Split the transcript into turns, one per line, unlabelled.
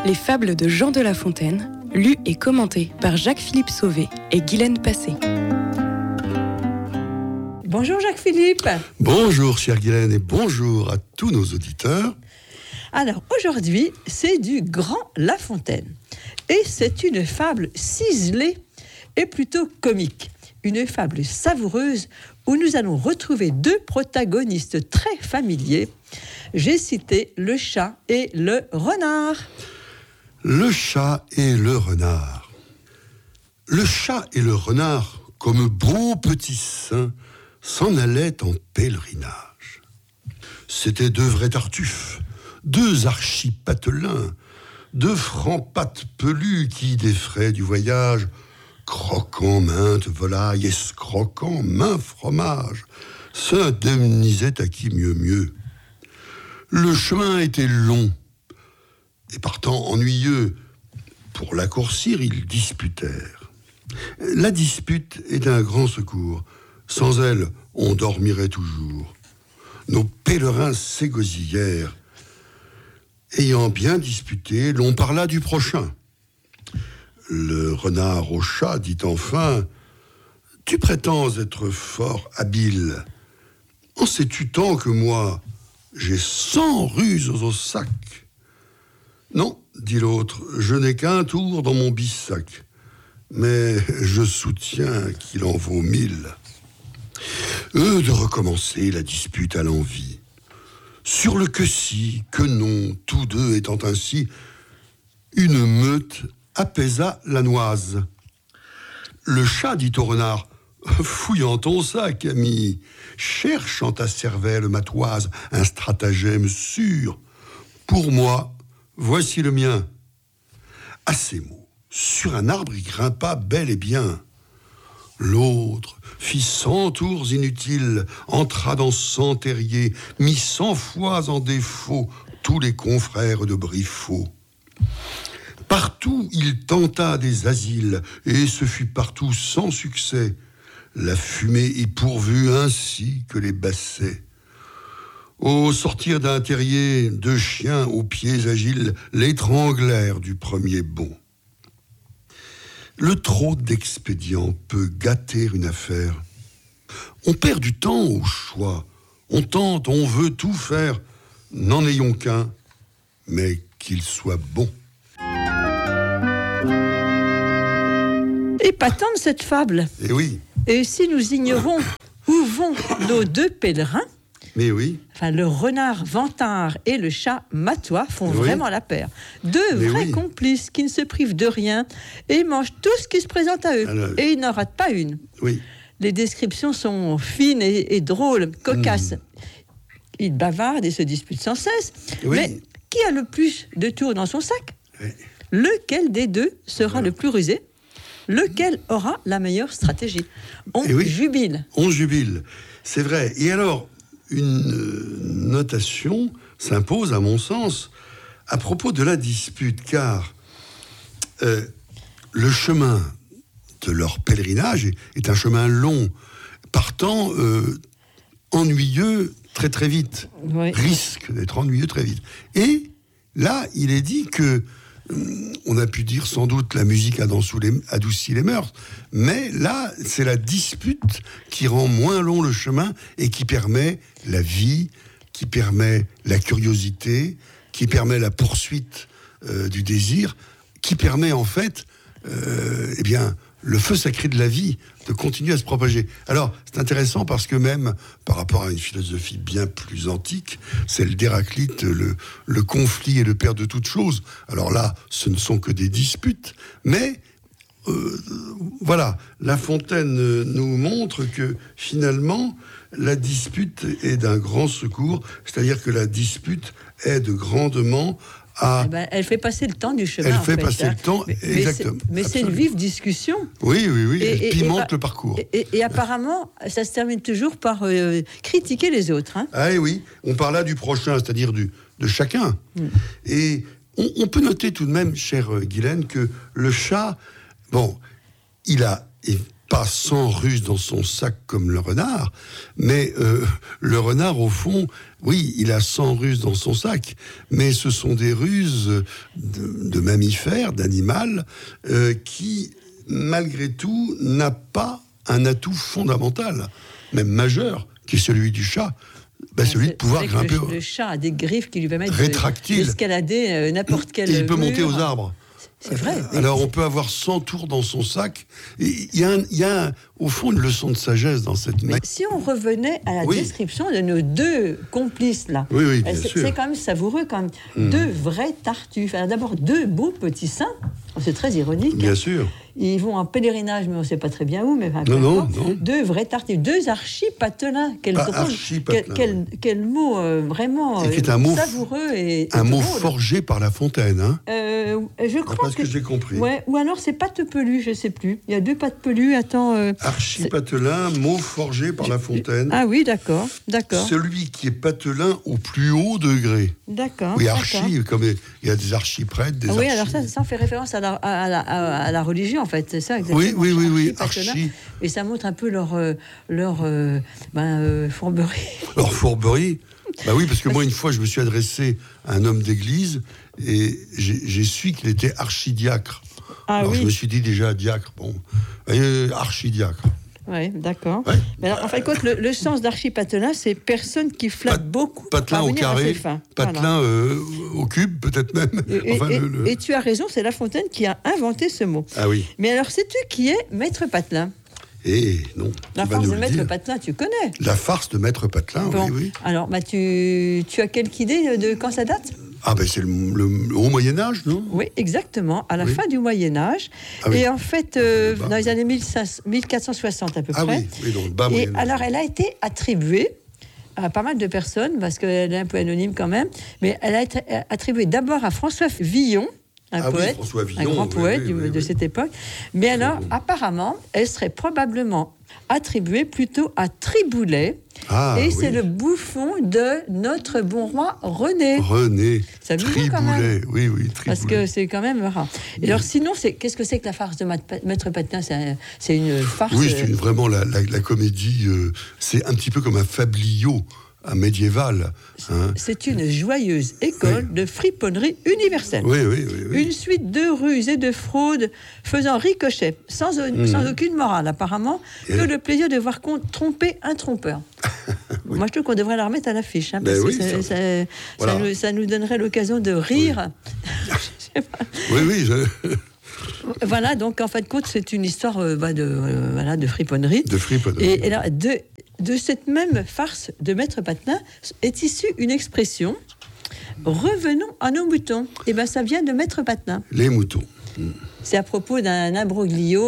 Les fables de Jean de La Fontaine, lues et commentées par Jacques-Philippe Sauvé et Guylaine Passé.
Bonjour Jacques-Philippe.
Bonjour chère Guylaine et bonjour à tous nos auditeurs.
Alors aujourd'hui, c'est du grand La Fontaine. Et c'est une fable ciselée et plutôt comique. Une fable savoureuse où nous allons retrouver deux protagonistes très familiers. J'ai cité le chat et le renard.
Le chat et le renard. Le chat et le renard, comme beaux petits saints, s'en allaient en pèlerinage. C'étaient deux vrais tartuffes, deux archipatelins, deux francs-pattes pelus qui, des frais du voyage, croquant maintes volailles, escroquant maint fromage, s'indemnisaient à qui mieux. Le chemin était long, et partant ennuyeux, pour l'accourcir, ils disputèrent. La dispute est d'un grand secours. Sans elle, on dormirait toujours. Nos pèlerins s'égosillèrent. Ayant bien disputé, l'on parla du prochain. Le renard au chat dit enfin : « Tu prétends être fort habile. En sais-tu tant que moi, j'ai 100 ruses au sac ? » « Non, dit l'autre, je n'ai qu'un tour dans mon bissac, mais je soutiens qu'il en vaut 1000. » Eux de recommencer la dispute à l'envi. Sur le que si, que non, tous deux étant ainsi, une meute apaisa la noise. Le chat dit au renard : « Fouillant ton sac, ami, cherche en ta cervelle matoise un stratagème sûr. Pour moi, voici le mien. » À ces mots, sur un arbre il grimpa bel et bien. L'autre fit 100 tours inutiles, entra dans 100 terriers, mit 100 fois en défaut tous les confrères de Briffaut. Partout il tenta des asiles, et ce fut partout sans succès. La fumée y pourvut ainsi que les bassets. Au sortir d'un terrier, deux chiens aux pieds agiles l'étranglèrent du premier bond. Le trop d'expédients peut gâter une affaire. On perd du temps au choix. On tente, on veut tout faire. N'en ayons qu'un, mais qu'il soit bon.
Épatante cette fable.
Eh oui.
Et si nous ignorons où vont nos deux pèlerins,
Mais oui.
enfin, le renard vantard et le chat matois font vraiment la paire. Deux vrais complices qui ne se privent de rien et mangent tout ce qui se présente à eux. Alors, et ils n'en ratent pas une.
Oui.
Les descriptions sont fines et drôles, cocasses. Ils bavardent et se disputent sans cesse. Oui. Mais qui a le plus de tours dans son sac ? Lequel des deux sera le plus rusé ? Lequel aura la meilleure stratégie ? On jubile.
On jubile, c'est vrai. Et alors, une notation s'impose, à mon sens, à propos de la dispute, car le chemin de leur pèlerinage est un chemin long, partant ennuyeux très très vite, risque d'être ennuyeux très vite. Et là, il est dit que, on a pu dire sans doute la musique adoucit les mœurs, mais là, c'est la dispute qui rend moins long le chemin et qui permet la vie, qui permet la curiosité, qui permet la poursuite du désir, qui permet en fait, le feu sacré de la vie de continuer à se propager. Alors, c'est intéressant parce que même par rapport à une philosophie bien plus antique, celle d'Héraclite, le conflit est le père de toutes choses. Alors là, ce ne sont que des disputes, mais voilà, La Fontaine nous montre que finalement, la dispute est d'un grand secours, c'est-à-dire que la dispute aide grandement à...
elle fait passer le temps du chemin.
Elle fait passer le temps, exactement.
Mais c'est une vive discussion.
Oui, elle pimente le parcours.
Et apparemment, ça se termine toujours par critiquer les autres. Hein.
Ah oui, on parle là du prochain, c'est-à-dire de chacun. Et on peut noter tout de même, chère Guylaine, que le chat, il a pas 100 ruses dans son sac comme le renard, mais le renard, au fond, Oui, il a 100 ruses dans son sac, mais ce sont des ruses de mammifères, d'animal, qui, malgré tout, n'a pas un atout fondamental, même majeur, qui est celui du chat. Celui de pouvoir grimper.
Le chat a des griffes qui lui permettent
d'escalader
n'importe quel
Et il peut
mur.
monter aux arbres.
C'est vrai.
Alors on peut avoir 100 tours dans son sac. Il y a au fond une leçon de sagesse dans cette
Mais si on revenait à la description de nos deux complices là,
bien sûr.
C'est quand même savoureux quand même. Deux vrais tartuffes. Alors d'abord deux beaux petits seins. C'est très ironique.
Bien sûr.
Ils vont en pèlerinage, mais on ne sait pas très bien où. Mais
non.
Deux vrais tartuffes, deux archipatelins. Quel mot vraiment savoureux et
un mot
drôle.
Forgé par La Fontaine. Hein,
je crois
que j'ai compris.
Ouais, ou alors c'est pattes pelues, je ne sais plus. Il y a deux pattes pelues. Attends.
Archipatelin, mot forgé par La Fontaine.
Ah oui, d'accord.
Celui qui est patelin au plus haut degré.
D'accord.
Oui, archi, comme il y a des archiprêtres, des
oui, alors ça fait référence à la religion, en fait, c'est ça exactement.
Oui, archi.
Et ça montre un peu leur fourberie.
Leur fourberie. Oui, parce que moi, une fois, je me suis adressé à un homme d'église et j'ai su qu'il était archidiacre. Alors, je me suis dit déjà diacre, archidiacre.
Oui, d'accord.
Ouais.
Mais alors, en fin de compte, le sens d'archipatelin, c'est personne qui flatte beaucoup.
Patelin au carré, patelin au cube, peut-être même.
Et tu as raison, c'est La Fontaine qui a inventé ce mot.
Ah oui.
Mais alors, sais-tu qui est Maître Patelin ?
Non.
La farce de Maître Patelin, tu connais ?
La farce de Maître Patelin, oui.
Alors, tu as quelque idée de quand ça date ?
C'est le haut Moyen-Âge, non ?
Oui, exactement, à la fin du Moyen-Âge. Et en fait, dans les années 1460 à peu près.
Oui, donc bas Moyen-Âge.
Alors, elle a été attribuée à pas mal de personnes, parce qu'elle est un peu anonyme quand même, mais elle a été attribuée d'abord à François Villon, un poète,
François Villon,
un grand poète de cette époque. Mais alors, apparemment, elle serait probablement attribuée plutôt à Triboulet. C'est le bouffon de notre bon roi René. Ça nous dit quand même.
Oui, Triboulet.
Parce que c'est quand même rare. Et alors sinon, qu'est-ce que c'est que la farce de Maître Patelin ? C'est une farce...
Oui, c'est vraiment la comédie. C'est un petit peu comme un fabliau. Un médiéval.
C'est une joyeuse école de friponnerie universelle.
Oui.
Une suite de ruses et de fraudes faisant ricochet, sans aucune morale apparemment, que le plaisir de voir tromper un trompeur. Moi, je trouve qu'on devrait la remettre à l'affiche. Parce que ça nous donnerait l'occasion de rire. Voilà, donc en fin de compte, c'est une histoire de friponnerie. Et là, de cette même farce de Maître Patelin est issue une expression « revenons à nos moutons ». Ça vient de Maître Patelin.
Les moutons.
C'est à propos d'un imbroglio